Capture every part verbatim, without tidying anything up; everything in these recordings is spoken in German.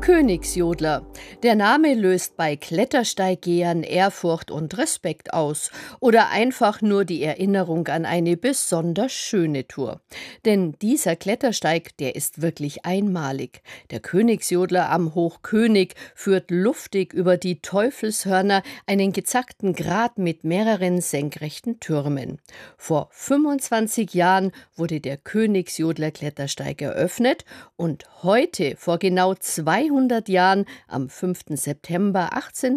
Königsjodler. Der Name löst bei Klettersteiggehern Ehrfurcht und Respekt aus oder einfach nur die Erinnerung an eine besonders schöne Tour. Denn dieser Klettersteig, der ist wirklich einmalig. Der Königsjodler am Hochkönig führt luftig über die Teufelshörner, einen gezackten Grat mit mehreren senkrechten Türmen. Vor fünfundzwanzig Jahren wurde der Königsjodler Klettersteig eröffnet und heute, vor genau zweihundert Jahren, am fünften September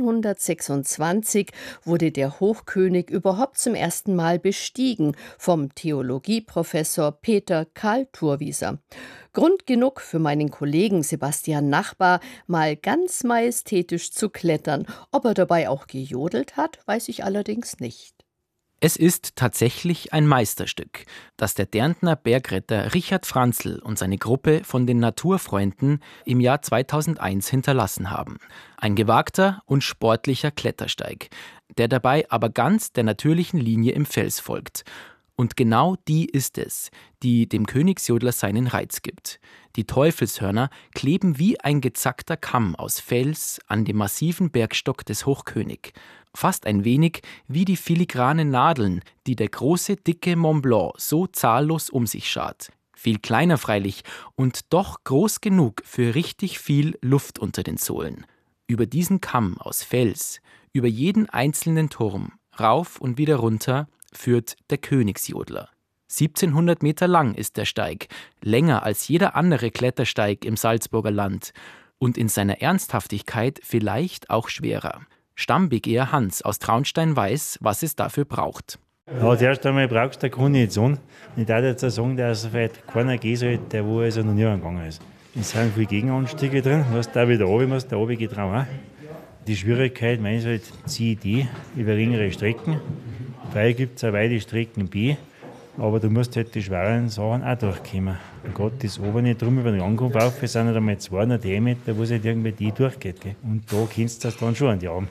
achtzehnhundertsechsundzwanzig, wurde der Hochkönig überhaupt zum ersten Mal bestiegen vom Theologieprofessor Peter Karl Thurwieser. Grund genug für meinen Kollegen Sebastian Nachbar, mal ganz majestätisch zu klettern. Ob er dabei auch gejodelt hat, weiß ich allerdings nicht. Es ist tatsächlich ein Meisterstück, das der Därntner Bergretter Richard Franzl und seine Gruppe von den Naturfreunden im Jahr zweitausendeins hinterlassen haben. Ein gewagter und sportlicher Klettersteig, der dabei aber ganz der natürlichen Linie im Fels folgt. Und genau die ist es, die dem Königsjodler seinen Reiz gibt. Die Teufelshörner kleben wie ein gezackter Kamm aus Fels an dem massiven Bergstock des Hochkönig. Fast ein wenig wie die filigranen Nadeln, die der große, dicke Mont Blanc so zahllos um sich schart. Viel kleiner freilich und doch groß genug für richtig viel Luft unter den Sohlen. Über diesen Kamm aus Fels, über jeden einzelnen Turm, rauf und wieder runter, führt der Königsjodler. siebzehnhundert Meter lang ist der Steig, länger als jeder andere Klettersteig im Salzburger Land und in seiner Ernsthaftigkeit vielleicht auch schwerer. Stammbegeher Hans aus Traunstein weiß, was es dafür braucht. Ja, zuerst einmal brauchst du eine Kondition. Ich darf jetzt auch sagen, dass vielleicht keiner gehen soll, der wo also noch nie angegangen ist. Es sind viele Gegenanstiege drin, du musst da wieder runter, musst da runter geht auch. Die Schwierigkeit meines halt, ziehe ich die über längere Strecken. Weil gibt es auch weite Strecken B, aber du musst halt die schweren Sachen auch durchkommen. Und gerade das obere drum über den Ankunft auf, sind nicht einmal zweihundert Meter, wo es halt irgendwie die durchgeht. Gell? Und da kennst du das dann schon an die Arme.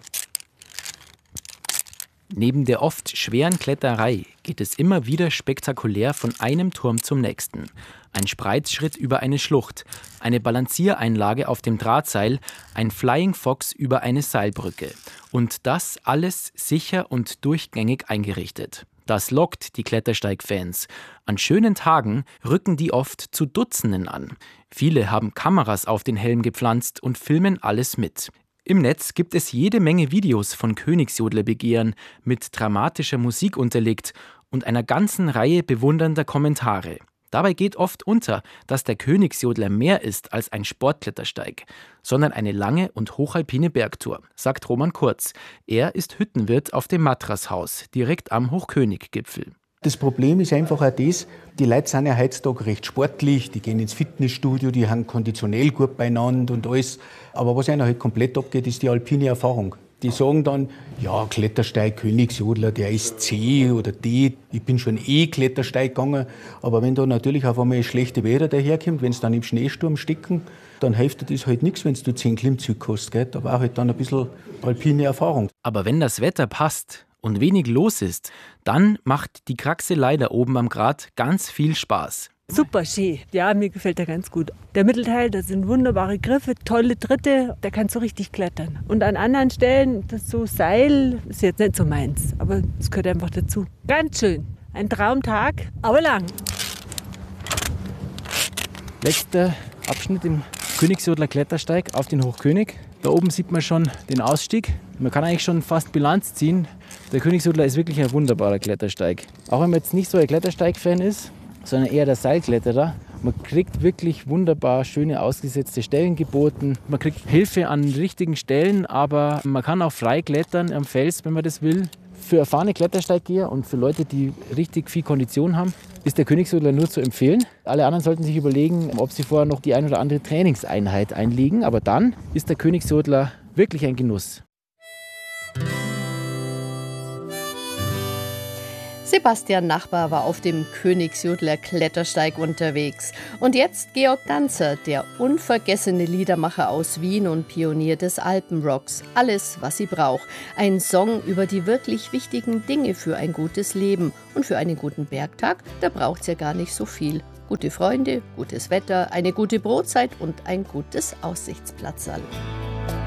Neben der oft schweren Kletterei geht es immer wieder spektakulär von einem Turm zum nächsten. Ein Spreizschritt über eine Schlucht, eine Balanciereinlage auf dem Drahtseil, ein Flying Fox über eine Seilbrücke. Und das alles sicher und durchgängig eingerichtet. Das lockt die Klettersteig-Fans. An schönen Tagen rücken die oft zu Dutzenden an. Viele haben Kameras auf den Helm gepflanzt und filmen alles mit. Im Netz gibt es jede Menge Videos von Königsjodlerbegehren mit dramatischer Musik unterlegt und einer ganzen Reihe bewundernder Kommentare. Dabei geht oft unter, dass der Königsjodler mehr ist als ein Sportklettersteig, sondern eine lange und hochalpine Bergtour, sagt Roman Kurz. Er ist Hüttenwirt auf dem Matrashaus, direkt am Hochköniggipfel. Das Problem ist einfach auch das, die Leute sind ja heutzutage recht sportlich, die gehen ins Fitnessstudio, die haben konditionell gut beieinander und alles. Aber was einer halt komplett abgeht, ist die alpine Erfahrung. Die sagen dann, ja, Klettersteig, Königsjodler, der ist C oder D. Ich bin schon eh Klettersteig gegangen. Aber wenn da natürlich auf einmal schlechte Wetter daherkommt, wenn es dann im Schneesturm stecken, dann hilft dir das halt nichts, wenn du zehn Klimmzüge hast. Gell? Da war halt dann ein bisschen alpine Erfahrung. Aber wenn das Wetter passt und wenig los ist, dann macht die Kraxelei da oben am Grat ganz viel Spaß. Super schön. Ja, mir gefällt er ganz gut. Der Mittelteil, da sind wunderbare Griffe, tolle Tritte, da kannst du richtig klettern. Und an anderen Stellen, das so Seil, ist jetzt nicht so meins, aber es gehört einfach dazu. Ganz schön. Ein Traumtag, aber lang. Letzter Abschnitt im Königsjodler Klettersteig auf den Hochkönig. Da oben sieht man schon den Ausstieg. Man kann eigentlich schon fast Bilanz ziehen. Der Königsjodler ist wirklich ein wunderbarer Klettersteig. Auch wenn man jetzt nicht so ein Klettersteig-Fan ist, sondern eher der Seilkletterer. Man kriegt wirklich wunderbar schöne ausgesetzte Stellen geboten. Man kriegt Hilfe an richtigen Stellen, aber man kann auch frei klettern am Fels, wenn man das will. Für erfahrene Klettersteiggeher und für Leute, die richtig viel Kondition haben, ist der Königsjodler nur zu empfehlen. Alle anderen sollten sich überlegen, ob sie vorher noch die ein oder andere Trainingseinheit einlegen. Aber dann ist der Königsjodler wirklich ein Genuss. Sebastian Nachbar war auf dem Königsjodler Klettersteig unterwegs. Und jetzt Georg Danzer, der unvergessene Liedermacher aus Wien und Pionier des Alpenrocks. Alles, was sie braucht. Ein Song über die wirklich wichtigen Dinge für ein gutes Leben. Und für einen guten Bergtag, da braucht's ja gar nicht so viel. Gute Freunde, gutes Wetter, eine gute Brotzeit und ein gutes Aussichtsplatzerl.